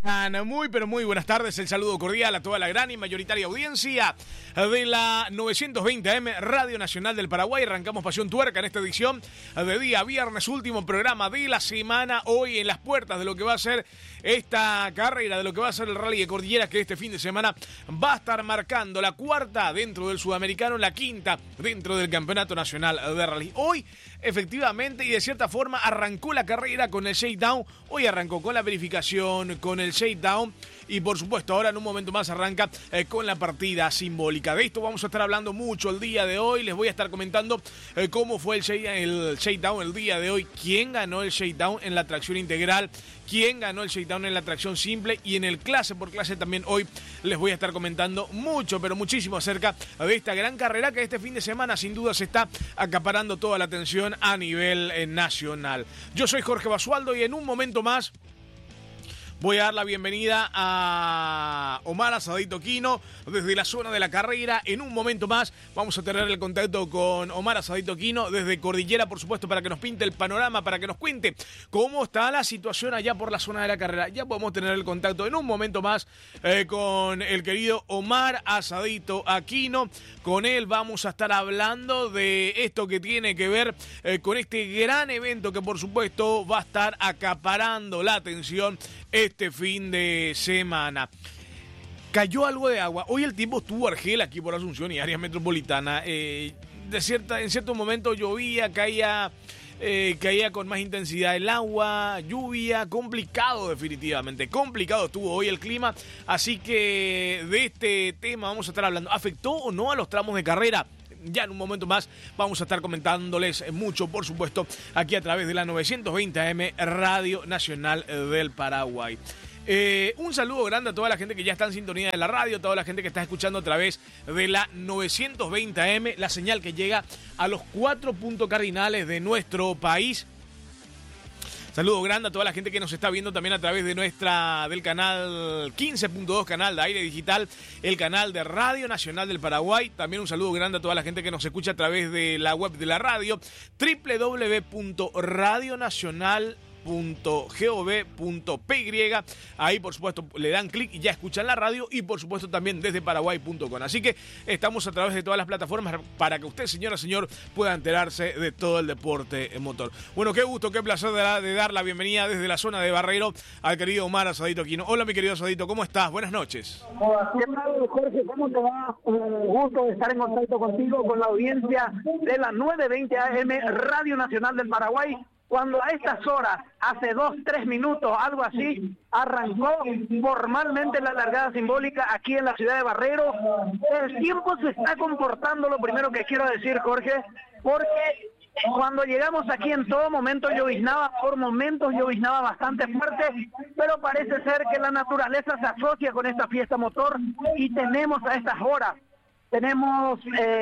Muy, pero muy buenas tardes. El saludo cordial a toda la gran y mayoritaria audiencia de la 920 AM Radio Nacional del Paraguay. Arrancamos Pasión Tuerca en esta edición de día viernes, último programa de la semana. Hoy en las puertas de lo que va a ser esta carrera, de lo que va a ser el Rally de Cordillera, que este fin de semana va a estar marcando la cuarta dentro del Sudamericano, la quinta dentro del Campeonato Nacional de Rally. Hoy, efectivamente, y de cierta forma, arrancó la carrera con el shakedown. Hoy arrancó con la verificación, con el shakedown y por supuesto ahora en un momento más arranca con la partida simbólica. De esto vamos a estar hablando mucho el día de hoy. Les voy a estar comentando cómo fue el shakedown el día de hoy, quién ganó el shakedown en la tracción integral, quién ganó el shakedown en la tracción simple y en el clase por clase también. Hoy les voy a estar comentando mucho, pero muchísimo acerca de esta gran carrera que este fin de semana sin duda se está acaparando toda la atención a nivel nacional. Yo soy Jorge Basualdo y en un momento más voy a dar la bienvenida a Omar Asadito Quino desde la zona de la carrera. En un momento más vamos a tener el contacto con Omar Asadito Quino desde Cordillera, por supuesto, para que nos pinte el panorama, para que nos cuente cómo está la situación allá por la zona de la carrera. Ya podemos tener el contacto en un momento más con el querido Omar Asadito Aquino. Con él vamos a estar hablando de esto que tiene que ver con este gran evento que por supuesto va a estar acaparando la atención este fin de semana. Cayó algo de agua. Hoy el tiempo estuvo argel aquí por Asunción y área metropolitana. En cierto momento llovía, caía con más intensidad el agua, lluvia, complicado definitivamente. Complicado estuvo hoy el clima. Así que de este tema vamos a estar hablando. ¿Afectó o no a los tramos de carrera? Ya en un momento más vamos a estar comentándoles mucho, por supuesto, aquí a través de la 920 AM Radio Nacional del Paraguay. Un saludo grande a toda la gente que ya está en sintonía de la radio, a toda la gente que está escuchando a través de la 920 AM, la señal que llega a los 4 puntos cardinales de nuestro país. Saludo grande a toda la gente que nos está viendo también a través de del canal 15.2, canal de aire digital, el canal de Radio Nacional del Paraguay. También un saludo grande a toda la gente que nos escucha a través de la web de la radio, www.radionacional.gov.py. Ahí por supuesto le dan clic y ya escuchan la radio, y por supuesto también desde paraguay.com. Así que estamos a través de todas las plataformas para que usted, señora, señor, pueda enterarse de todo el deporte motor. Bueno, qué gusto, qué placer de dar la bienvenida desde la zona de Barreiro al querido Omar Asadito Aquino. Hola, mi querido Asadito, ¿cómo estás? Buenas noches. ¿Qué tal, Jorge? ¿Cómo te va? Un gusto de estar en contacto contigo, con la audiencia de la 920 AM Radio Nacional del Paraguay. Cuando a estas horas, hace 2-3 minutos, algo así, arrancó formalmente la largada simbólica aquí en la ciudad de Barreiro. El tiempo se está comportando, lo primero que quiero decir, Jorge, porque cuando llegamos aquí en todo momento lloviznaba, por momentos lloviznaba bastante fuerte, pero parece ser que la naturaleza se asocia con esta fiesta motor y tenemos a estas horas. Tenemos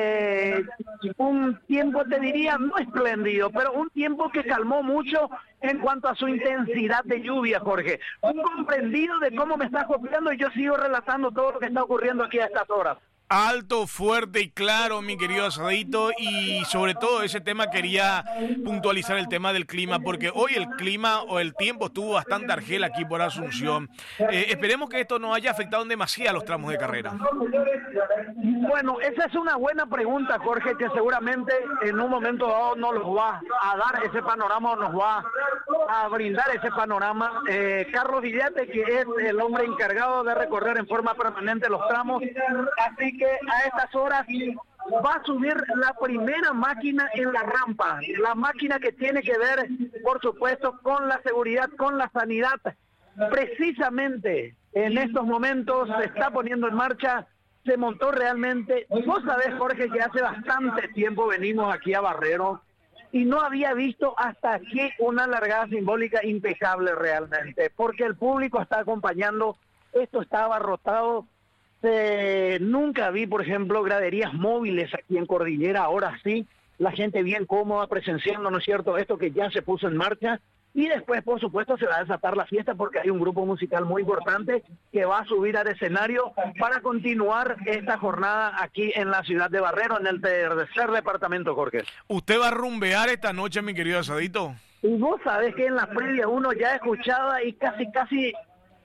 un tiempo, te diría, no espléndido, pero un tiempo que calmó mucho en cuanto a su intensidad de lluvia, Jorge. Un comprendido de cómo me está copiando y yo sigo relatando todo lo que está ocurriendo aquí a estas horas. Alto, fuerte y claro, mi querido Asadito, y sobre todo ese tema quería puntualizar el tema del clima, porque hoy el clima o el tiempo estuvo bastante argel aquí por Asunción. Esperemos que esto no haya afectado demasiado a los tramos de carrera. Bueno, esa es una buena pregunta, Jorge, que seguramente en un momento dado nos va a dar ese panorama, nos va a brindar ese panorama. Carlos Villate, que es el hombre encargado de recorrer en forma permanente los tramos, así que a estas horas va a subir la primera máquina en la rampa, la máquina que tiene que ver, por supuesto, con la seguridad, con la sanidad. Precisamente en estos momentos se está poniendo en marcha, se montó realmente. Vos sabés, Jorge, que hace bastante tiempo venimos aquí a Barreiro y no había visto hasta aquí una largada simbólica impecable realmente, porque el público está acompañando, esto está abarrotado. Nunca vi, por ejemplo, graderías móviles aquí en Cordillera. Ahora sí, la gente bien cómoda presenciando, ¿no es cierto?, esto que ya se puso en marcha. Y después, por supuesto, se va a desatar la fiesta porque hay un grupo musical muy importante que va a subir al escenario para continuar esta jornada aquí en la ciudad de Barreiro, en el tercer departamento, Jorge. ¿Usted va a rumbear esta noche, mi querido Asadito? Y vos sabés que en la previa uno ya escuchaba y casi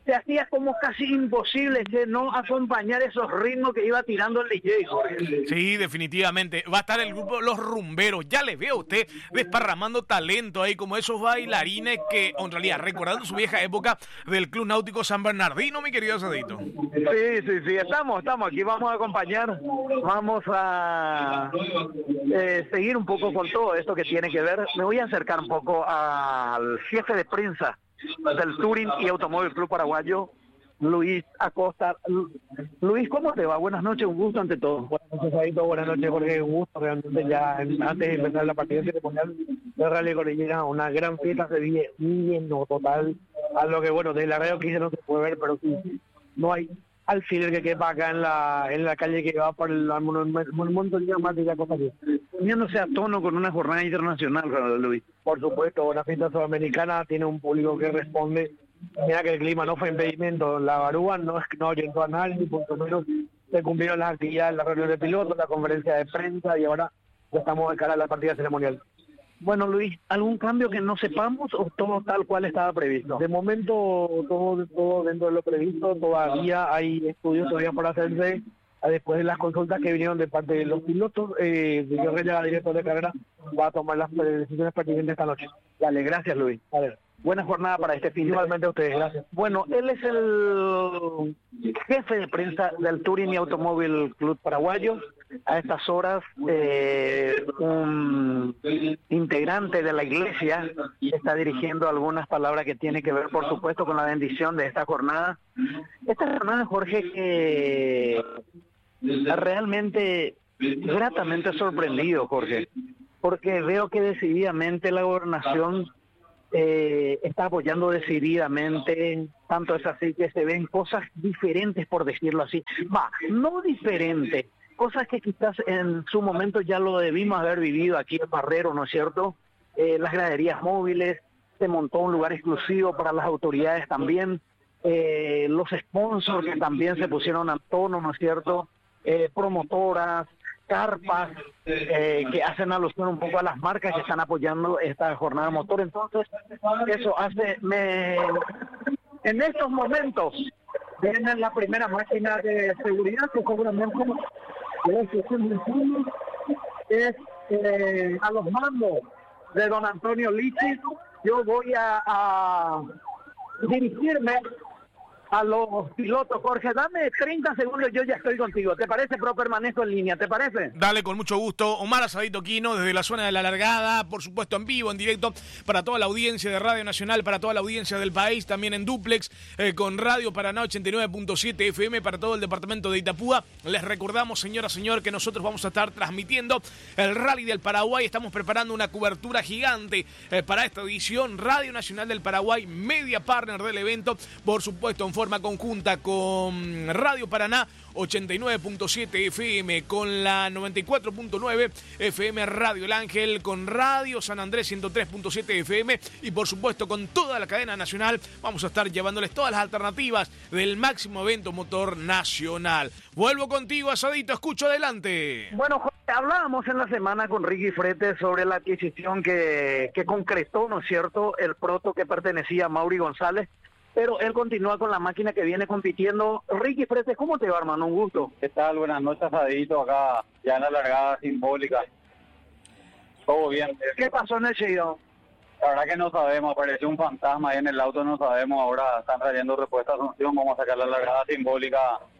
se hacía como casi imposible que no acompañar esos ritmos que iba tirando el DJ, Jorge. Sí, definitivamente. Va a estar el grupo Los Rumberos. Ya le veo a usted desparramando talento ahí, como esos bailarines que, en realidad, recordando su vieja época del Club Náutico San Bernardino, mi querido Asadito. Sí, estamos aquí, vamos a acompañar, vamos a seguir un poco con todo esto que tiene que ver. Me voy a acercar un poco al jefe de prensa del Touring y Automóvil Club Paraguayo, Luis Acosta. Luis, ¿cómo te va? Buenas noches, un gusto ante todo. Buenas noches, Aito. Buenas noches, Jorge. Un gusto. Realmente ya antes de empezar la partida ceremonial de Rally Cordillera, una gran fiesta, se vive lleno total. A lo que, bueno, de la radio 15 no se puede ver, pero sí, no hay alfiler que quepa acá en la calle que va por el monumento de más de la cosa así. Poniéndose a tono con una jornada internacional, Luis. Por supuesto, una fiesta sudamericana tiene un público que responde. Mira que el clima no fue impedimento, la Barúa no orientó a nadie, ni por lo menos se cumplieron las actividades, la reunión de pilotos, la conferencia de prensa y ahora ya estamos de cara a la partida ceremonial. Bueno, Luis, ¿algún cambio que no sepamos o todo tal cual estaba previsto? De momento todo dentro de lo previsto, todavía hay estudios todavía por hacerse después de las consultas que vinieron de parte de los pilotos. Yo Reyes, director de carrera, va a tomar las decisiones pertinentes esta noche. Dale, gracias, Luis. A ver. Buena jornada para este fin. Igualmente a ustedes, gracias. Bueno, él es el jefe de prensa del Touring y Automóvil Club Paraguayo. A estas horas, un integrante de la iglesia está dirigiendo algunas palabras que tienen que ver, por supuesto, con la bendición de esta jornada. Esta jornada, Jorge, que realmente gratamente sorprendido, Jorge, porque veo que decididamente la gobernación está apoyando decididamente, tanto es así que se ven cosas diferentes, por decirlo así. No diferentes, cosas que quizás en su momento ya lo debimos haber vivido aquí en Barrero, ¿no es cierto? Las graderías móviles, se montó un lugar exclusivo para las autoridades también, los sponsors que también se pusieron a tono, ¿no es cierto? Promotoras, carpas que hacen alusión un poco a las marcas que están apoyando esta jornada motor. Entonces, eso hace... En estos momentos viene la primera máquina de seguridad que seguramente es a los mandos de don Antonio Lichi. Yo voy a dirigirme a los pilotos. Jorge, dame 30 segundos, yo ya estoy contigo. ¿Te parece? Pero permanezco en línea, ¿te parece? Dale, con mucho gusto. Omar Asadito Quino, desde la zona de la largada, por supuesto en vivo, en directo, para toda la audiencia de Radio Nacional, para toda la audiencia del país, también en duplex, con Radio Paraná 89.7 FM para todo el departamento de Itapúa. Les recordamos, señora, señor, que nosotros vamos a estar transmitiendo el Rally del Paraguay. Estamos preparando una cobertura gigante para esta edición. Radio Nacional del Paraguay, media partner del evento, por supuesto en forma conjunta con Radio Paraná 89.7 FM, con la 94.9 FM Radio El Ángel, con Radio San Andrés 103.7 FM y por supuesto con toda la cadena nacional. Vamos a estar llevándoles todas las alternativas del máximo evento motor nacional. Vuelvo contigo, Asadito, escucho, adelante. Bueno, Jorge, hablábamos en la semana con Ricky Fretes sobre la adquisición que concretó, ¿no es cierto?, el proto que pertenecía a Mauri González, pero él continúa con la máquina que viene compitiendo. Ricky Fretes, ¿cómo te va, hermano? Un gusto. ¿Qué tal? Buenas noches, Asadito, acá ya en la largada simbólica. Todo bien. ¿Qué pasó en el Cheidón? La verdad que no sabemos, apareció un fantasma ahí en el auto, no sabemos, ahora están trayendo respuesta a Asunción, vamos a sacar la largada simbólica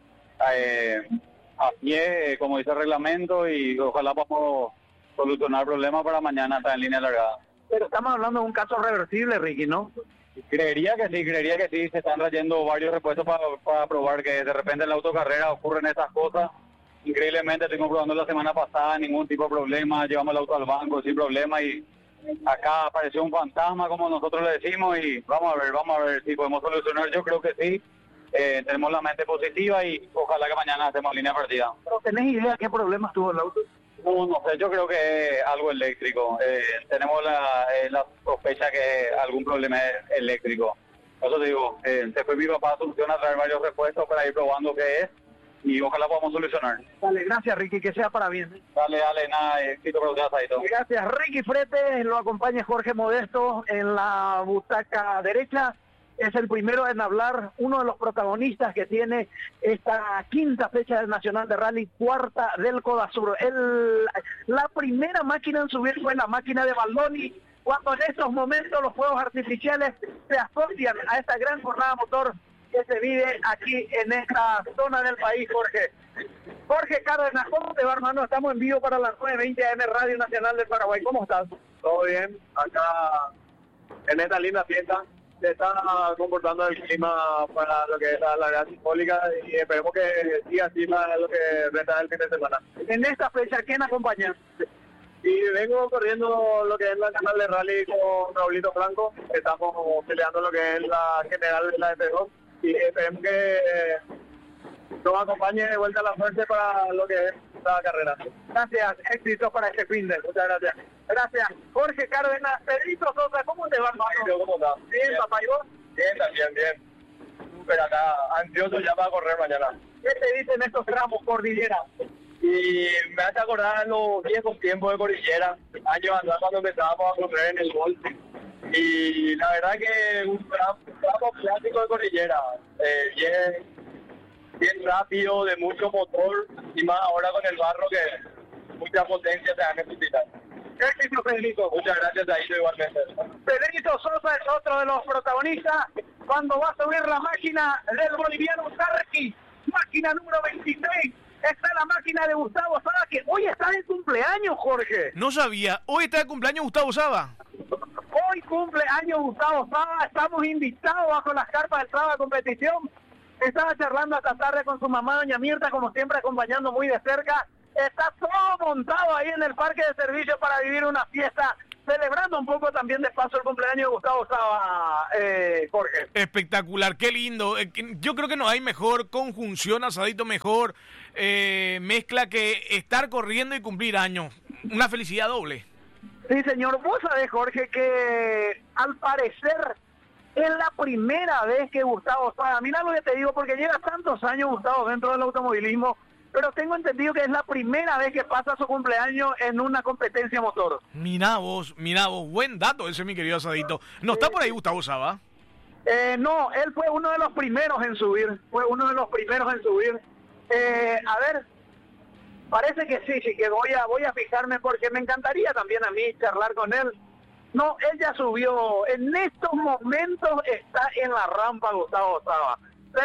a pie, como dice el reglamento, y ojalá podamos solucionar el problema para mañana estar en línea largada. Pero estamos hablando de un caso reversible, Ricky, ¿no? Creería que sí, se están trayendo varios repuestos para probar que de repente en la autocarrera ocurren esas cosas. Increíblemente estuvimos probando la semana pasada, ningún tipo de problema, llevamos el auto al banco sin problema y acá apareció un fantasma, como nosotros le decimos, y vamos a ver si podemos solucionar. Yo creo que sí, tenemos la mente positiva y ojalá que mañana hacemos línea partida. ¿Pero tenés idea qué problemas tuvo el auto? No sé, yo creo que es algo eléctrico. Tenemos la sospecha que algún problema es eléctrico. Por eso te digo, se fue mi papá a Asunción a traer varios repuestos para ir probando qué es y ojalá podamos solucionar. Dale, gracias, Ricky, que sea para bien. Dale, nada, éxito para ustedes, Asadito. Gracias, Ricky Fretes, lo acompaña Jorge Modesto en la butaca derecha. es el primero en hablar, uno de los protagonistas que tiene esta quinta fecha del Nacional de Rally, cuarta del Codasur. La primera máquina en subir fue la máquina de Baldoni, cuando en estos momentos los fuegos artificiales se asocian a esta gran jornada motor que se vive aquí en esta zona del país, Jorge. Jorge Cárdenas, ¿cómo te va, hermano? Estamos en vivo para las 9:20 AM Radio Nacional del Paraguay. ¿Cómo estás? Todo bien, acá en esta linda fiesta se está comportando el clima para lo que es la gran simbólica y esperemos que siga así para lo que resta del fin de semana. En esta fecha, ¿quién acompaña? Y vengo corriendo lo que es la canal de rally con Raulito Franco, estamos peleando lo que es la general de la F2 y esperemos que nos acompañe de vuelta a la suerte para lo que es la carrera. Gracias, éxitos para este fin de. Muchas gracias. Gracias. Jorge Cárdenas, Pedrito Sosa, ¿cómo te va, hermano? ¿Cómo estás? Bien, papá, ¿y vos? Bien, también, bien. Súper acá, ansioso ya para correr mañana. ¿Qué te dicen estos tramos, cordillera? Y me hace acordar los viejos tiempos de cordillera, años atrás cuando empezábamos a correr en el gol. Y la verdad que un tramo clásico de cordillera, bien rápido, de mucho motor, y más ahora con el barro que mucha potencia se va a necesitar. Éxito, Pedrito. Muchas gracias, Daito, igualmente. Pedrito Sosa es otro de los protagonistas cuando va a subir la máquina del boliviano Sarki, máquina número 23. Está la máquina de Gustavo Saba, que hoy está de cumpleaños, Jorge. No sabía. Hoy está de cumpleaños Gustavo Saba. Hoy cumpleaños Gustavo Saba. Estamos invitados bajo las carpas del Saba Competición. Estaba charlando esta tarde con su mamá, doña Mirta, como siempre, acompañando muy de cerca. Está todo montado ahí en el parque de servicio para vivir una fiesta, celebrando un poco también de paso el cumpleaños de Gustavo Saba, Jorge. Espectacular, qué lindo. Yo creo que no hay mejor conjunción, asadito, mejor mezcla que estar corriendo y cumplir años. Una felicidad doble. Sí, señor. Vos sabés, Jorge, que al parecer es la primera vez que Gustavo Saba, mira lo que te digo, porque lleva tantos años Gustavo dentro del automovilismo, pero tengo entendido que es la primera vez que pasa su cumpleaños en una competencia motor. Mirá vos, buen dato ese, mi querido asadito. ¿No está por ahí Gustavo Saba? No, él fue uno de los primeros en subir, a ver, parece que sí, que voy a fijarme porque me encantaría también a mí charlar con él. No, él ya subió, en estos momentos está en la rampa Gustavo Saba.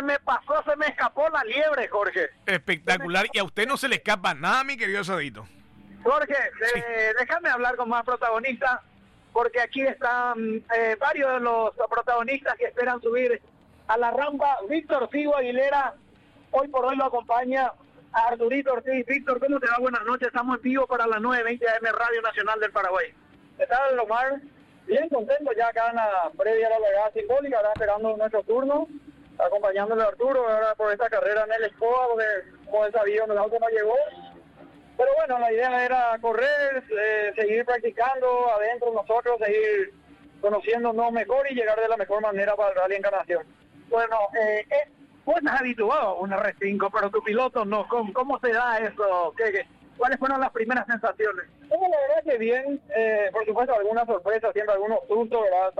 Se me escapó la liebre, Jorge. Espectacular, y a usted no se le escapa nada, mi querido asadito. Jorge, Sí. déjame hablar con más protagonistas, porque aquí están varios de los protagonistas que esperan subir a la rampa. Víctor Figo Aguilera, hoy por hoy lo acompaña a Arturito Ortiz. Víctor, ¿cómo te va? Buenas noches, estamos en vivo para las 9:20 AM Radio Nacional del Paraguay. ¿Qué tal, Omar? Bien contento ya acá en la previa a la largada simbólica, ahora esperando nuestro turno, acompañándole a Arturo ahora por esta carrera en el Escoba, porque como es sabido, el auto no llegó. Pero bueno, la idea era correr, seguir practicando adentro nosotros, seguir conociéndonos mejor y llegar de la mejor manera para el Rally Encarnación. Bueno, vos estás habituado a una R5, pero tu piloto no. ¿Cómo se da eso? ¿Cuáles fueron las primeras sensaciones? Bueno, la verdad que bien, por supuesto alguna sorpresa, siempre algunos sustos, ¿verdad?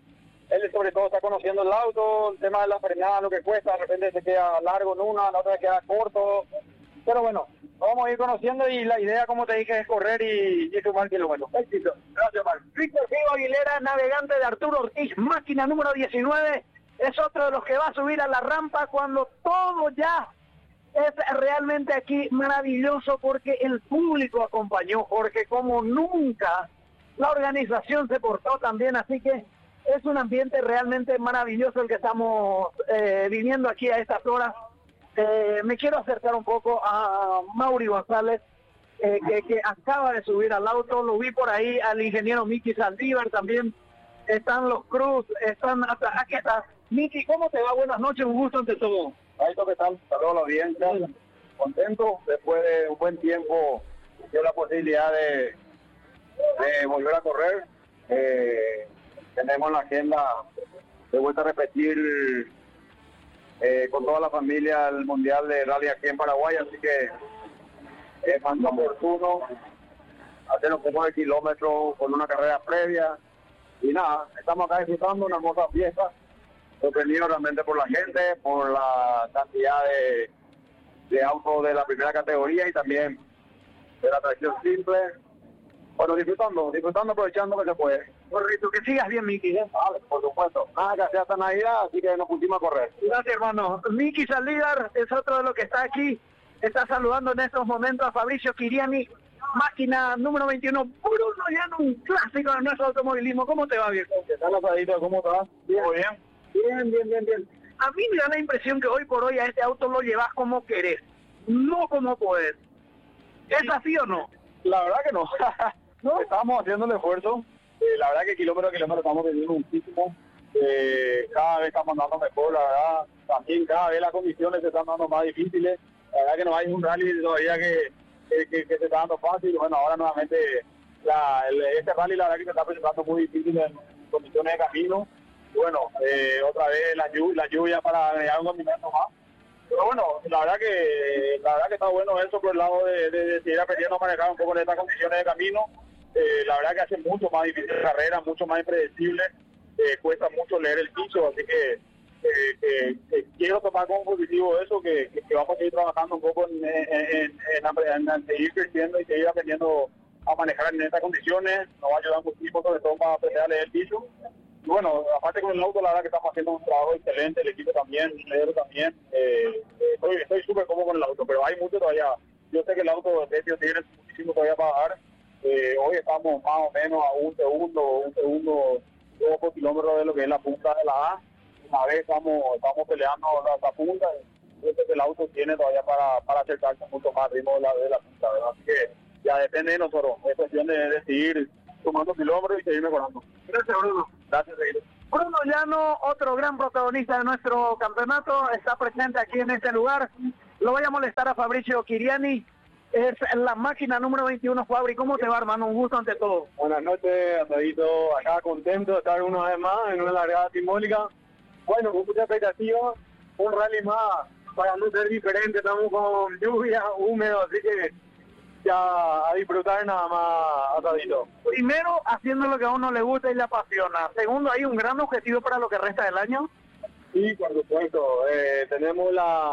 Él sobre todo está conociendo el auto, el tema de la frenada, lo que cuesta, de repente se queda largo en una, la otra queda corto, pero bueno, vamos a ir conociendo y la idea, como te dije, es correr y sumar kilómetros. Éxito. Gracias, Marc. Víctor Figo Aguilera, navegante de Arturo Ortiz, máquina número 19, es otro de los que va a subir a la rampa cuando todo ya es realmente aquí maravilloso, porque el público acompañó, Jorge, como nunca. La organización se portó también, así que es un ambiente realmente maravilloso el que estamos viviendo aquí a estas horas. Me quiero acercar un poco a Mauri González, que acaba de subir al auto. Lo vi por ahí al ingeniero Miki Saldívar también. Están los Cruz, están hasta aquí está. Miki, ¿cómo te va? Buenas noches, un gusto ante todo. ¿Qué tal? Saludos a la audiencia. Contento, después de un buen tiempo, dio la posibilidad de volver a correr. Tenemos la agenda de vuelta a repetir con toda la familia el Mundial de Rally aquí en Paraguay, así que es más oportuno hacer un poco de kilómetros con una carrera previa. Y nada, estamos acá disfrutando una hermosa fiesta sorprendido realmente por la gente, por la cantidad de autos de la primera categoría y también de la tracción simple. Bueno, disfrutando, aprovechando que se puede. Correcto, que sigas bien, Miki. Vale, por supuesto. Nada que hacer hasta Navidad, así que nos pusimos a correr. Gracias, hermano. Miki Saldívar es otro de los que está aquí. Está saludando en estos momentos a Fabricio Chiriani, máquina número 21. Bruno Llano, un clásico de nuestro automovilismo. ¿Cómo te va, viejo? ¿Qué tal, Asadito? ¿Cómo estás? Bien. Muy bien. Bien. A mí me da la impresión que hoy por hoy a este auto lo llevas como querés, no como podés. ¿Es así o no? La verdad que no. No, estamos haciendo el esfuerzo. La verdad que kilómetro a kilómetro estamos teniendo muchísimo. Cada vez estamos andando mejor, la verdad. También cada vez las condiciones se están dando más difíciles. La verdad que no hay un rally todavía que se está dando fácil. Bueno, ahora nuevamente este rally la verdad que se está presentando muy difícil en condiciones de camino. Bueno, otra vez la lluvia para agregar un condimento más. Pero bueno, la verdad que está bueno eso por el lado de seguir aprendiendo a manejar un poco en estas condiciones de camino. La verdad que hace mucho más difícil la carrera, mucho más impredecible, cuesta mucho leer el piso, así que quiero tomar como positivo eso, que vamos a seguir trabajando un poco en seguir creciendo y seguir aprendiendo a manejar en estas condiciones. Nos va a ayudar muchísimo, sobre todo para aprender a leer el piso. Y bueno, aparte con el auto, la verdad que estamos haciendo un trabajo excelente, el equipo también, Pedro también. Estoy súper cómodo con el auto, pero hay mucho todavía. Yo sé que el auto de hecho tiene muchísimo todavía para bajar. Hoy estamos más o menos a un segundo, 2 kilómetros de lo que es la punta de la A. Una vez estamos peleando la punta, yo sé que el auto tiene todavía para acercarse mucho más al ritmo de la punta, ¿verdad? Así que ya depende de nosotros, es cuestión de seguir sumando kilómetros y seguir mejorando. Gracias, Bruno. Gracias, Seguido. Bruno Llano, otro gran protagonista de nuestro campeonato, está presente aquí en este lugar. Lo voy a molestar a Fabricio Chiriani. Es la máquina número 21, Fabri. ¿Cómo te va, hermano? Un gusto ante todo. Buenas noches, Asadito. Acá contento de estar una vez más en una largada simbólica. Bueno, con mucha expectativa. Un rally más para no ser diferente. Estamos con lluvia, húmedo, así que ya a disfrutar nada más, Asadito. Primero, haciendo lo que a uno le gusta y le apasiona. Segundo, hay un gran objetivo para lo que resta del año. Sí, por supuesto. Tenemos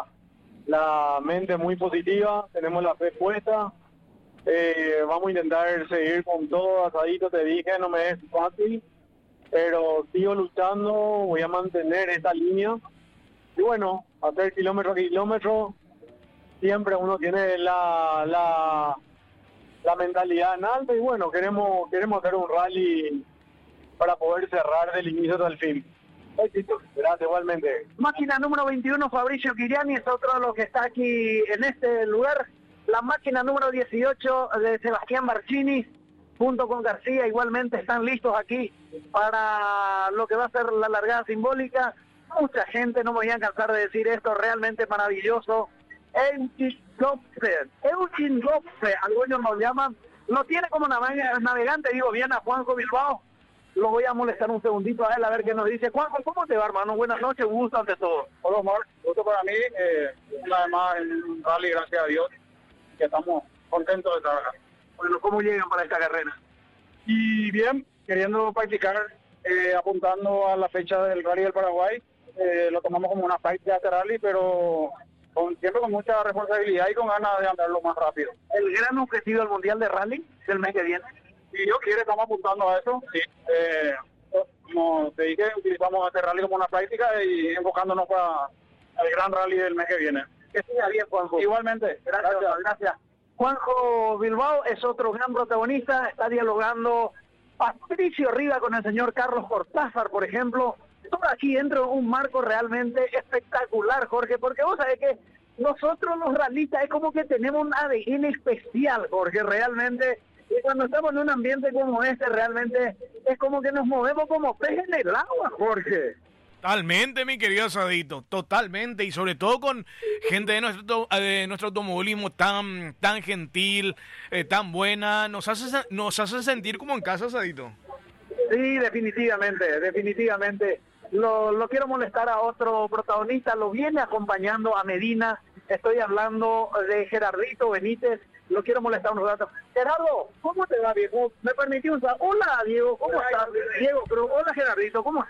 la mente muy positiva, tenemos la fe puesta. Vamos a intentar seguir con todo, Asadito, te dije, no me es fácil, pero sigo luchando, voy a mantener esta línea. Y bueno, hacer kilómetro a kilómetro, siempre uno tiene la mentalidad en alto y bueno, queremos hacer un rally para poder cerrar del inicio hasta el fin. Gracias, igualmente. Máquina número 21, Fabricio Chiriani, es otro de los que está aquí en este lugar. La máquina número 18 de Sebastián Barcini, junto con García, igualmente están listos aquí para lo que va a ser la largada simbólica. Mucha gente, no me voy a cansar de decir esto, realmente maravilloso. Eugen Gopse, algunos nos llaman, lo tiene como navegante, digo bien a Juanjo Bilbao. Lo voy a molestar un segundito a él a ver qué nos dice. Juanjo, ¿cómo te va, hermano? Buenas noches, un gusto ante todo. Hola, Omar. Gusto para mí. Una vez más en un rally, gracias a Dios, que estamos contentos de trabajar. Bueno, ¿cómo llegan para esta carrera? Y bien, queriendo practicar, apuntando a la fecha del Rally del Paraguay. Lo tomamos como una práctica de este rally, pero siempre con mucha responsabilidad y con ganas de andarlo más rápido. ¿El gran objetivo del Mundial de Rally del mes que viene? Si Dios quiere, estamos apuntando a eso. Sí. Como te dije, utilizamos este rally como una práctica y enfocándonos para el gran rally del mes que viene. Que siga bien, Juanjo. Igualmente. Gracias. Juanjo Bilbao es otro gran protagonista, está dialogando Patricio Riva con el señor Carlos Cortázar, por ejemplo. Todo aquí dentro de un marco realmente espectacular, Jorge, porque vos sabés que nosotros los ralistas es como que tenemos un ADN especial, Jorge, realmente. Y cuando estamos en un ambiente como este, realmente es como que nos movemos como pez en el agua, Jorge. Totalmente, mi querido Asadito, totalmente, y sobre todo con gente de nuestro automovilismo tan gentil, tan buena, nos hace sentir como en casa, Asadito. Sí, definitivamente. Lo quiero molestar a otro protagonista, lo viene acompañando a Medina, estoy hablando de Gerardito Benítez, lo quiero molestar unos datos. Gerardo, ¿cómo te va, viejo? Me permití un saludo. Hola, Diego, ¿cómo estás? Diego, pero hola, Gerardito, ¿cómo estás?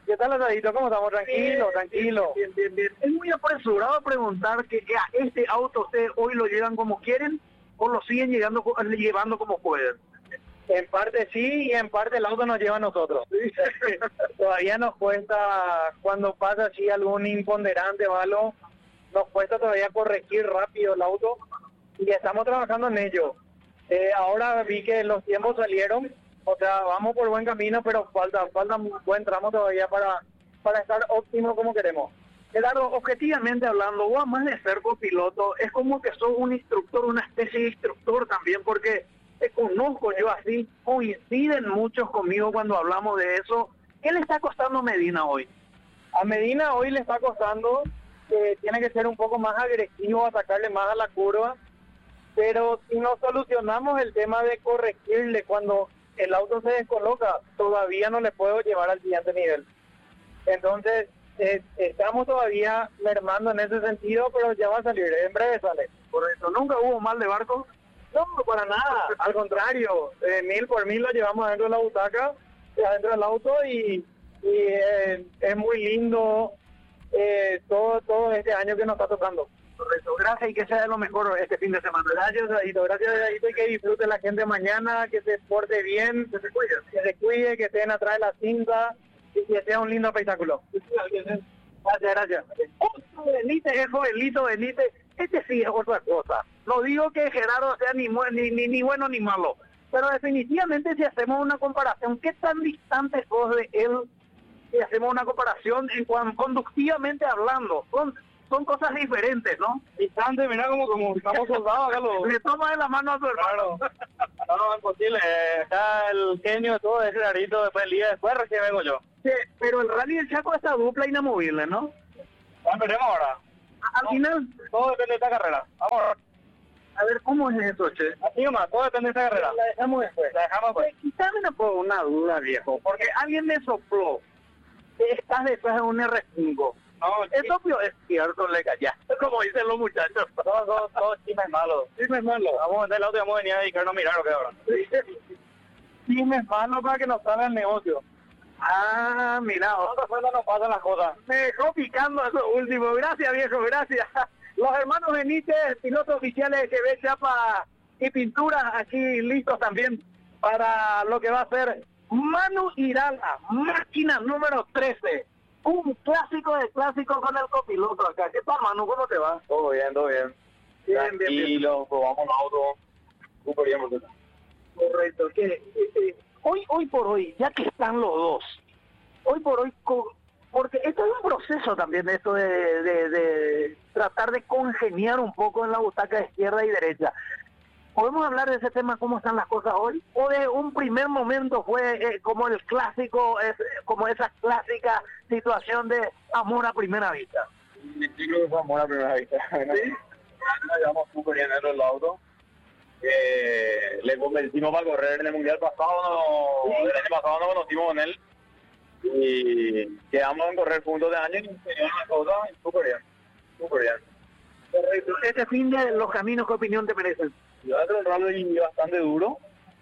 ¿Qué tal, Asadito? ¿Cómo estamos? Tranquilo, tranquilo. Bien. Es muy apresurado preguntar que a este auto ustedes hoy lo llevan como quieren o lo siguen llevando como pueden. En parte sí y en parte el auto nos lleva a nosotros. Todavía nos cuesta, cuando pasa así algún imponderante o algo, nos cuesta todavía corregir rápido el auto y estamos trabajando en ello. Ahora vi que los tiempos salieron, o sea, vamos por buen camino, pero falta un buen tramo todavía para estar óptimo como queremos. Gerardo, objetivamente hablando, vos más de ser copiloto, es como que sos un instructor, una especie de instructor también, porque te conozco yo así, coinciden muchos conmigo cuando hablamos de eso. ¿Qué le está costando a Medina hoy? A Medina hoy le está costando, tiene que ser un poco más agresivo, atacarle más a la curva, pero si no solucionamos el tema de corregirle cuando el auto se descoloca, todavía no le puedo llevar al siguiente nivel. Entonces, estamos todavía mermando en ese sentido, pero ya va a salir, en breve sale. Por eso, ¿nunca hubo mal de barco? No, para nada, al contrario, 1000 por 1000 lo llevamos adentro de la butaca, adentro del auto y es muy lindo todo este año que nos está tocando. Correcto, gracias y que sea lo mejor este fin de semana. Gracias, Dadito, y que disfrute la gente mañana, que se porte bien, que se cuide, que estén atrás de la cinta y que sea un lindo espectáculo. Gracias. Otro Benítez, este sí es otra cosa. No digo que Gerardo sea ni bueno ni malo, pero definitivamente si hacemos una comparación, ¿qué tan distante sos de él? Si hacemos una comparación conductivamente hablando, son cosas diferentes, ¿no? Distante, mira como estamos soldados acá los... Le toma de la mano a su hermano. No, imposible. Acá el genio de todo es Gerardito, después el día después recién vengo yo. Sí, pero el Rally del Chaco está dupla inamovible, ¿no? Ya veremos ahora. Al final... Todo depende de esta carrera. Vamos a ver, ¿cómo es eso, che? Así nomás, todo depende de esta carrera. La dejamos después. Quizás me pongo una duda, viejo, porque alguien me sopló que estás detrás de un R5. No, eso es cierto, le callaste, como dicen los muchachos. Todos chismes malos. Chismes malos. Vamos del auto y vamos a venir a dedicarnos a mirar lo que ahora. Chismes malos para que nos salga el negocio. Ah, mira. Otra cosa nos pasan las cosas. Me dejó picando eso último. Gracias, viejo, gracias. Los hermanos Benítez, pilotos oficiales de GB, Chapa y Pintura, aquí listos también para lo que va a ser Manu Irala, máquina número 13. Un clásico de clásico con el copiloto acá. ¿Qué tal, Manu? ¿Cómo te va? Todo bien. Bien. Probamos un auto súper bien. Correcto. Hoy por hoy, ya que están los dos, hoy por hoy, porque esto es un proceso también, esto de tratar de congeniar un poco en la butaca de izquierda y derecha. ¿Podemos hablar de ese tema, cómo están las cosas hoy? ¿O de un primer momento fue como el clásico, como esa clásica situación de amor a primera vista? Yo creo que fue amor a primera vista. ¿Sí? Nos llevamos súper bien dentro del auto. Le convencimos para correr en el mundial pasado, el año pasado nos conocimos con él y quedamos en correr juntos de año y nos teníamos las cosas súper bien. Correcto. Este fin de los caminos, ¿qué opinión te merecen? Yo he un rally bastante duro.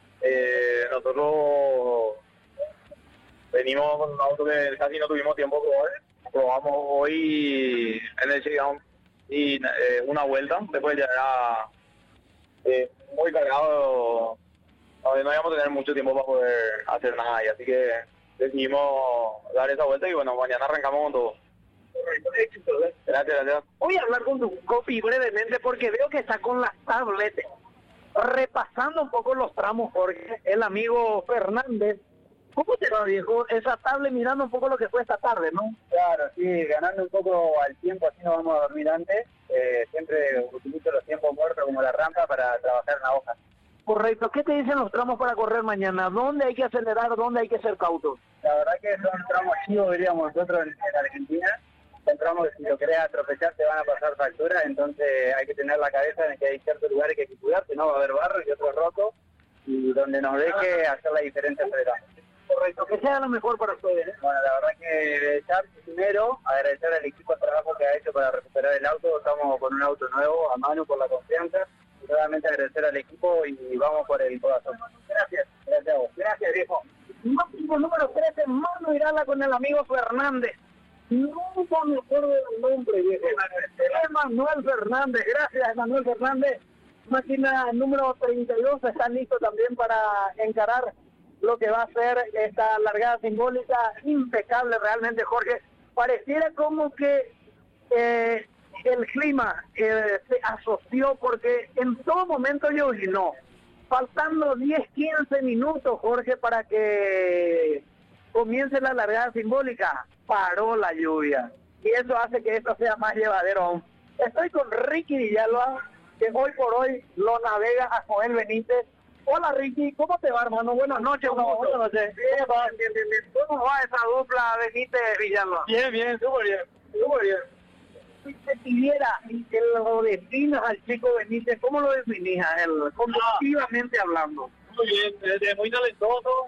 Nosotros venimos con un auto que casi no tuvimos tiempo de probar. Probamos hoy en el check-down y una vuelta, después ya era muy cargado. No íbamos a tener mucho tiempo para poder hacer nada ahí, así que decidimos dar esa vuelta y bueno, mañana arrancamos con todo. Éxito, ¿eh? Gracias. Voy a hablar con tu copy brevemente porque veo que está con las tabletas repasando un poco los tramos, Jorge, el amigo Fernández. ¿Cómo te va, viejo? Esa tablet mirando un poco lo que fue esta tarde, ¿no? Claro, sí, ganando un poco al tiempo, así no vamos a dormir antes. Siempre utilizo los tiempos muertos como la rampa para trabajar en la hoja. Correcto. ¿Qué te dicen los tramos para correr mañana? ¿Dónde hay que acelerar? ¿Dónde hay que ser cautos? La verdad que son tramos chivos, diríamos nosotros en Argentina. Son tramos que si lo querés atropellar te van a pasar factura, entonces hay que tener la cabeza en que hay ciertos lugares que hay que cuidarse, no va a haber barro y otros rotos, y donde nos deje hacer la diferencia acelerando. Correcto, que sea lo mejor para ustedes, ¿eh? Bueno, la verdad que primero agradecer al equipo el trabajo que ha hecho para recuperar el auto. Estamos con un auto nuevo, a Manu por la confianza, y nuevamente agradecer al equipo y vamos por el corazón. Gracias a vos. Gracias, viejo. equipo número 13, Manu Irala con el amigo Fernández. No me acuerdo del nombre, viejo. Emanuel Fernández, gracias Emanuel Fernández. Máquina número 32 está listo también para encarar lo que va a ser esta largada simbólica. Impecable realmente, Jorge. Pareciera como que el clima se asoció porque en todo momento llovinó. Faltando 10-15 minutos, Jorge, para que comience la largada simbólica, paró la lluvia. Y eso hace que esto sea más llevadero aún. Estoy con Ricky Villalba, que hoy por hoy lo navega a Joel Benítez. Hola Ricky, ¿cómo te va, hermano? Buenas noches. Buenas noches. Bien. ¿Cómo va esa dupla Benítez-Villalba? Bien, súper bien. Si te pidiera que lo definas al chico Benítez, ¿cómo lo definís a él, competitivamente hablando? Muy bien, es muy talentoso,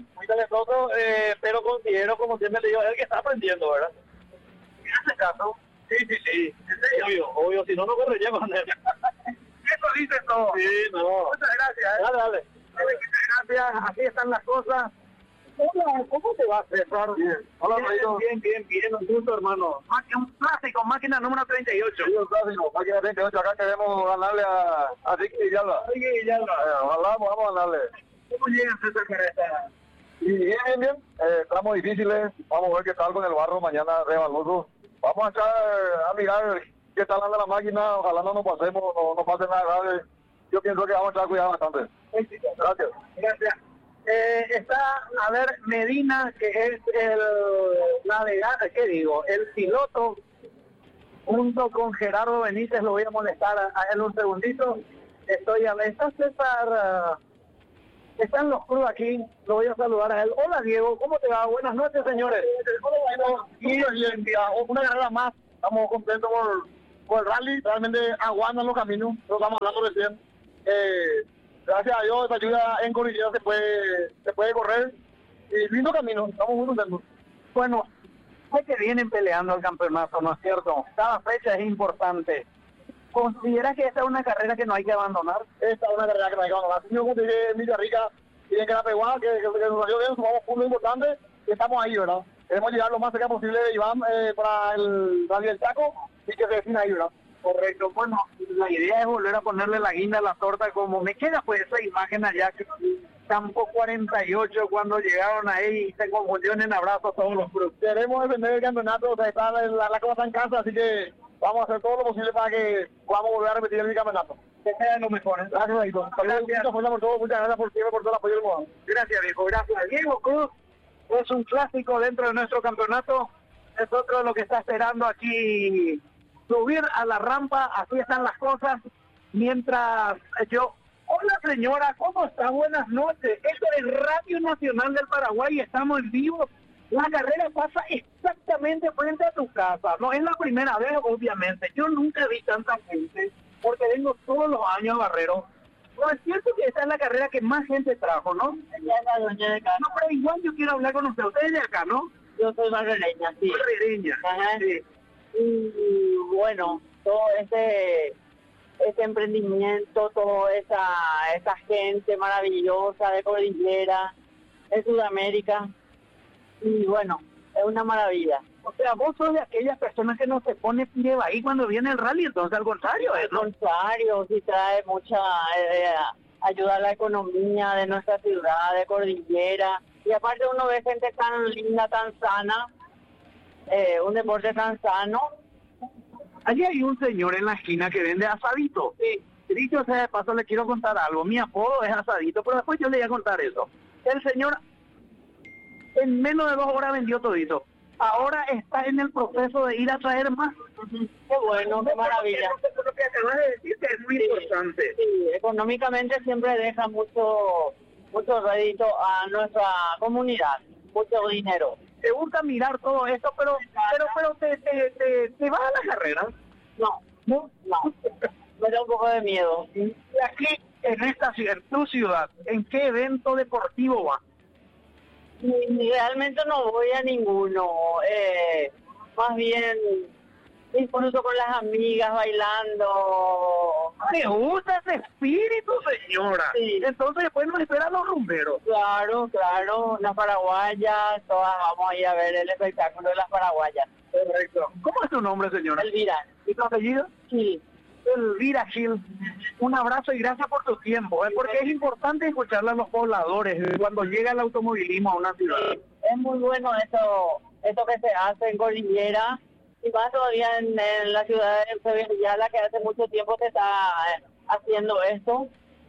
pero considero, como siempre le digo, es el que está aprendiendo, ¿verdad? ¿Me hace caso? Sí. Obvio, si no, no correría con él. Eso dices todo. Sí, no. Muchas gracias. Dale. Muchas gracias, así están las cosas. Hola, ¿cómo te va, César? Bien. Hola, Rodrigo. Bien, un gusto, hermano. Un clásico, máquina número 38. Sí, un clásico, máquina 38, acá queremos ganarle a Ricky Villalba. Ojalá podamos ganarle. ¿Cómo llegan, César, para esta? Y bien. Tramos difíciles, vamos a ver qué tal con el barro mañana resbaloso. Vamos a echar a mirar qué tal anda la máquina, ojalá no nos pasemos, no pase nada grave. Yo pienso que vamos a estar cuidado bastante. Gracias. Está, a ver, Medina, que es el navegante, el piloto, junto con Gerardo Benítez. Lo voy a molestar a él un segundito. Está César, están los cruz aquí, lo voy a saludar a él. Hola Diego, ¿cómo te va? Buenas noches, señores. Bien, una carrera más, estamos contentos por el rally, realmente aguantan los caminos, lo estamos hablando recién. Gracias a Dios, esta ayuda en Cordillera se puede correr. Y lindo camino, estamos muy contentos. Bueno, sé que vienen peleando el campeonato, ¿no es cierto? Cada fecha es importante. ¿Consideras que esta es una carrera que no hay que abandonar? Esta es una carrera que no hay que abandonar. Si yo como te dije en Villarrica, y en Carapeguá, que nos salió bien, sumamos puntos importantes y estamos ahí, ¿verdad? Queremos llegar lo más cerca posible de Iván para el Rally del Chaco y que se defina ahí, ¿verdad? Correcto, bueno, la idea es volver a ponerle la guinda a la torta, como me queda pues esa imagen allá, que campo 48, cuando llegaron ahí y se confundieron en abrazos todos los grupos. Queremos defender el campeonato, o sea, la cosa está en casa, así que vamos a hacer todo lo posible para que podamos volver a repetir el campeonato. Que sean los mejores. Gracias, Daito. Muchas por todo, muchas gracias por siempre, por todo el apoyo del mundo. Gracias, viejo, gracias. Diego Cruz es un clásico dentro de nuestro campeonato, es otro de lo que está esperando aquí subir a la rampa. Así están las cosas, mientras yo... Hola señora, ¿cómo está? Buenas noches. Esto es Radio Nacional del Paraguay, estamos en vivo. La carrera pasa exactamente frente a tu casa. No es la primera vez, obviamente. Yo nunca vi tanta gente, porque vengo todos los años a Barrero. No es cierto que esta es la carrera que más gente trajo, ¿no? Ella es la dueña de acá. No, pero igual yo quiero hablar con usted. Usted es de acá, ¿no? Yo soy barrereña, sí. Barrereña. Ajá. Sí. Y bueno, todo este emprendimiento, toda esa gente maravillosa de Cordillera, de Sudamérica, y bueno, es una maravilla. O sea, vos sos de aquellas personas que no se pone pie ahí cuando viene el rally, entonces al contrario, Al ¿no? contrario, sí trae mucha ayuda a la economía de nuestra ciudad, de Cordillera, y aparte uno ve gente tan linda, tan sana, un deporte tan sano. Allí hay un señor en la esquina que vende asadito. Sí. Dicho sea de paso, le quiero contar algo. Mi apodo es asadito, pero después yo le voy a contar eso. El señor en menos de 2 horas vendió todito. Ahora está en el proceso de ir a traer más. Qué bueno, qué maravilla. Lo que acabas de decir que es muy importante. Sí, económicamente siempre deja mucho rédito a nuestra comunidad, mucho dinero. Te gusta mirar todo esto, pero te vas a la carrera. No, me da un poco de miedo. Y aquí, en tu ciudad, ¿en qué evento deportivo vas? Realmente no voy a ninguno. Más bien disfruto con las amigas bailando, Me gusta ese espíritu, señora. Sí. Entonces después nos esperan los rumberos. Claro, claro, las paraguayas, todas vamos a ir a ver el espectáculo de las paraguayas. Correcto. ¿Cómo es tu nombre, señora? Elvira, ¿Y tu apellido? sí, Elvira Gil. Un abrazo y gracias por tu tiempo, porque es importante escucharle a los pobladores cuando llega el automovilismo a una ciudad. es muy bueno esto que se hace en Cordillera, y más todavía en la ciudad de Sevilla, que hace mucho tiempo se está haciendo esto,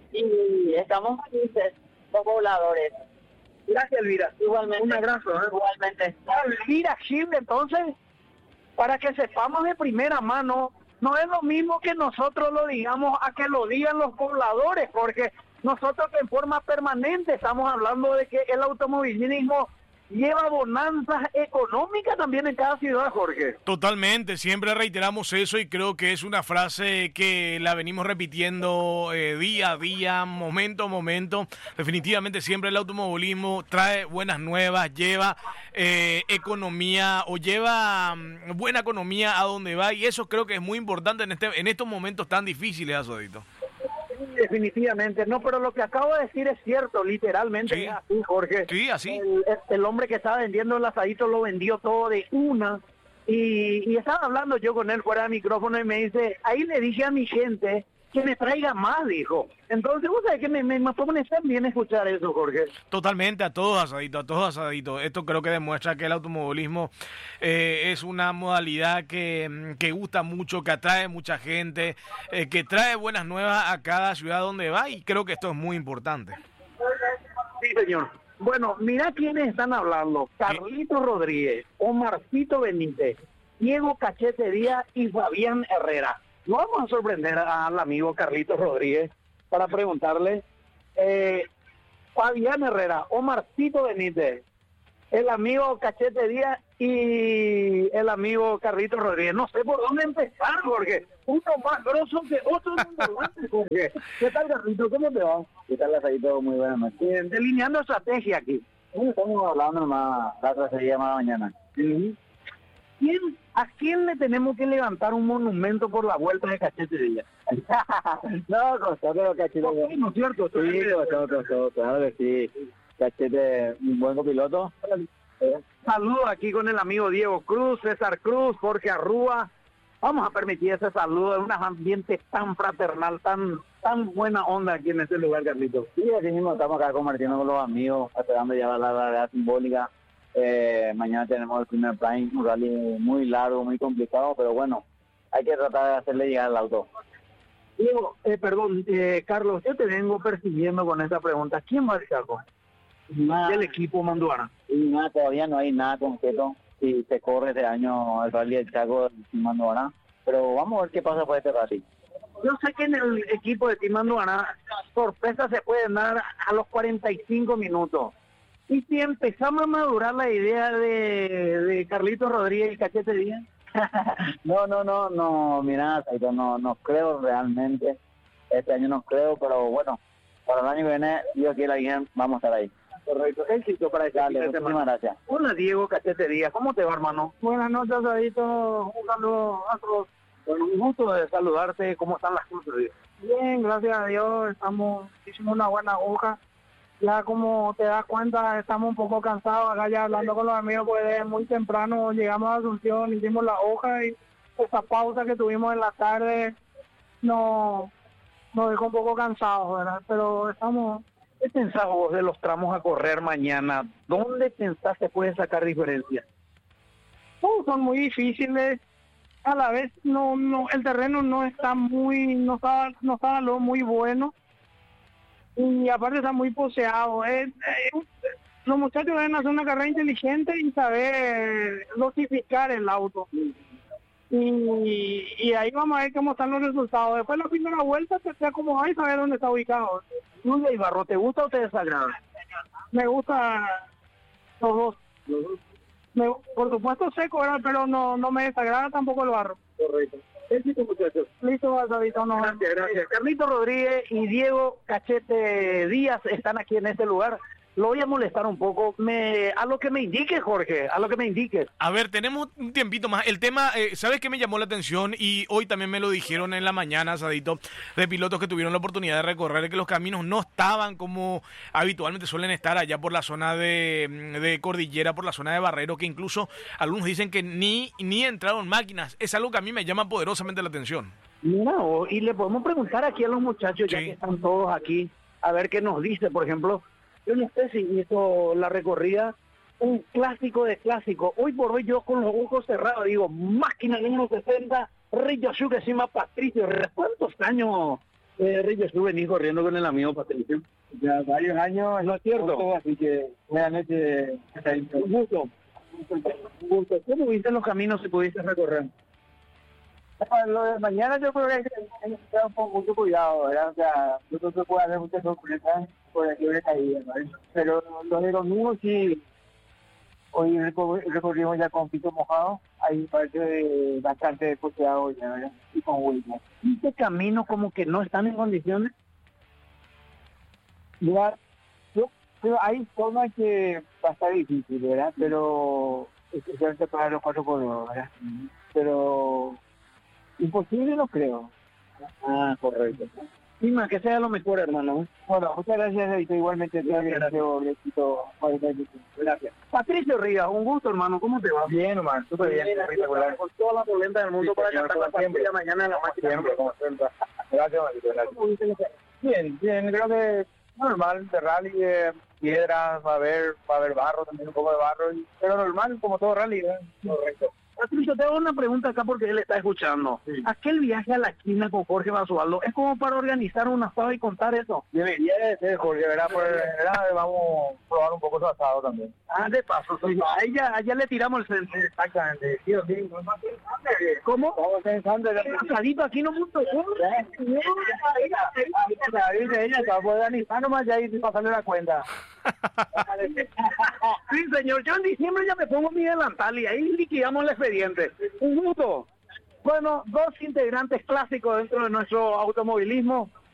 y estamos felices, los pobladores. Gracias, Elvira. Igualmente. Un abrazo. Igualmente. Elvira Gil, entonces, para que sepamos de primera mano, no es lo mismo que nosotros lo digamos a que lo digan los pobladores, porque nosotros en forma permanente estamos hablando de que el automovilismo lleva bonanzas económicas también en cada ciudad, Jorge. Totalmente, siempre reiteramos eso y creo que es una frase que la venimos repitiendo día a día, momento a momento. Definitivamente siempre el automovilismo trae buenas nuevas, lleva economía o lleva buena economía a donde va, y eso creo que es muy importante en estos momentos tan difíciles, Azodito. Definitivamente, no, pero lo que acabo de decir es cierto, literalmente Sí. es así, Jorge. Sí, así. El hombre que estaba vendiendo el asadito lo vendió todo de una, y estaba hablando yo con él fuera de micrófono y me dice, ahí le dije a mi gente que me traiga más, dijo. Entonces, vos sabés que me pone tan bien escuchar eso, Jorge. Totalmente, a todos asaditos, a todos asaditos. Esto creo que demuestra que el automovilismo es una modalidad que gusta mucho, que atrae mucha gente, que trae buenas nuevas a cada ciudad donde va, y creo que esto es muy importante. Sí, señor. Bueno, mira quiénes están hablando. Carlito Rodríguez, Omarcito Benítez, Diego Cachete Díaz y Fabián Herrera. No vamos a sorprender al amigo Carlito Rodríguez para preguntarle, Fabián Herrera, Omarcito Benítez, el amigo Cachete Díaz y el amigo Carlito Rodríguez. No sé por dónde empezar, Jorge. Uno más grosso que otro, Jorge. ¿Qué tal, Carlito? ¿Cómo te va? ¿Qué tal, Asadito? Muy buenas noches. Delineando estrategia aquí. Estamos hablando más, la otra sería más mañana. ¿A quién le tenemos que levantar un monumento por la vuelta de Cachete Díaz? No, costó, pero Cachete... ¿No es cierto? Sí, costó, claro que sí. Cachete, un buen copiloto. Saludo aquí con el amigo Diego Cruz, César Cruz, Jorge Arrúa. Vamos a permitir ese saludo en un ambiente tan fraternal, tan buena onda aquí en este lugar, Carlito. Sí, así mismo estamos acá compartiendo con los amigos, esperando ya la verdad simbólica. Mañana tenemos el primer Prime, un rally muy largo, muy complicado, pero bueno, hay que tratar de hacerle llegar al auto. Diego, Carlos, yo te vengo persiguiendo con esta pregunta. ¿Quién va al Chaco? Del equipo Manduana. Y nada, todavía no hay nada concreto. Si se corre este año el rally del Chaco sin Manduana, pero vamos a ver qué pasa por este rally. Yo sé que en el equipo de Team Manduana sorpresas se pueden dar a los 45 minutos. Y si empezamos a madurar la idea de Carlitos Rodríguez y Cachete Díaz. No, mira, no creo realmente. Este año no creo, pero bueno, para el año que viene, Dios quiera bien, vamos a estar ahí. Correcto, éxito para este fin de semana. Muchísimas gracias. Hola, Diego Cachete Díaz, ¿cómo te va, hermano? Buenas noches, Asadito. Un saludo a todos. Bueno, un gusto de saludarte. ¿Cómo están las cosas, Diego? Bien, gracias a Dios. Hicimos una buena hoja. Ya como te das cuenta, estamos un poco cansados acá ya hablando con los amigos, pues muy temprano llegamos a Asunción, hicimos la hoja y esa pausa que tuvimos en la tarde nos dejó un poco cansados, ¿verdad? Pero estamos... ¿Qué pensás vos de los tramos a correr mañana? ¿Dónde pensás se puede sacar diferencia? Son muy difíciles. A la vez el terreno no está muy muy bueno. Y aparte está muy poseado. Los muchachos deben hacer una carrera inteligente y saber dosificar el auto. Y ahí vamos a ver cómo están los resultados. Después la primera vuelta te acomodas y saber dónde está ubicado. Luis Ibarro, ¿te gusta o te desagrada? Me gusta los dos. Por supuesto seco, ¿verdad? Pero no me desagrada tampoco el barro. Correcto. Éxito, muchachos. Listo, Asadito. Gracias. Carlito Rodríguez y Diego Cachete Díaz están aquí en este lugar. lo voy a molestar un poco. A lo que me indique, Jorge, a lo que me indique. A ver, tenemos un tiempito más. El tema, ¿sabes qué me llamó la atención? Y hoy también me lo dijeron en la mañana, Sadito, de pilotos que tuvieron la oportunidad de recorrer, que los caminos no estaban como habitualmente suelen estar allá por la zona de Cordillera, por la zona de Barrero, que incluso algunos dicen que ni entraron máquinas. Es algo que a mí me llama poderosamente la atención. Mira, y le podemos preguntar aquí a los muchachos, ya Sí. que están todos aquí, a ver qué nos dice. Por ejemplo, yo no sé si hizo la recorrida, un clásico de clásico. Hoy por hoy yo con los ojos cerrados digo, máquina número 60, Riyosu, que se llama Patricio. ¿Cuántos años, Riyosu, venís corriendo con el amigo Patricio? Ya varios años, ¿No es cierto? así que realmente Un gusto. Un gusto. ¿Cómo viste los caminos si pudiste recorrer? lo de mañana yo creo que hay que tener un poco mucho cuidado, ¿verdad? O sea, yo creo que puede haber muchas sorpresas por el libre caída, ¿vale? Pero los de domingo sí, hoy recorrimos ya con piso mojado, hay parte bastante posteado ya, ¿verdad? Y con huellas. ¿Viste caminos como que no están en condiciones? Mira, yo creo hay zonas que va a estar difícil, ¿verdad? Pero especialmente para los 4x2, ¿verdad? Pero imposible no creo. Ah, correcto. Sí, más que sea lo mejor, hermano. Bueno, muchas gracias, Edito. Igualmente, Gracias. Patricio Rivas, un gusto, hermano. ¿Cómo te va? Bien, Omar, súper bien, espectacular. Con toda la polenta del mundo Sí, para señor, cantar la como siempre. partida mañana en la máquina. Siempre, como siempre. Gracias, Marito, gracias. Bien, bien, creo que normal, de rally, piedras, va a haber barro, también un poco de barro, pero normal, como todo rally, ¿eh? Correcto. Patricio, te hago una pregunta acá porque él está escuchando. Sí. Aquel viaje a la China con Jorge Basualdo, ¿es como para organizar un asado y contar eso? Debería de ser, Jorge, ¿verdad? Pues, ¿verdad? Vamos a probar un poco su asado también. Ah, de paso, sí. A ella le tiramos el centro. Exactamente, sí o sí. ¿Cómo? Estamos pensando en Un asadito aquí no mucho. ella se va a poder organizar nomás ya y pasarle la cuenta. Sí, señor. Yo en diciembre ya me pongo mi delantal y ahí liquidamos el expediente. Un gusto. Bueno, dos integrantes clásicos dentro de nuestro automovilismo.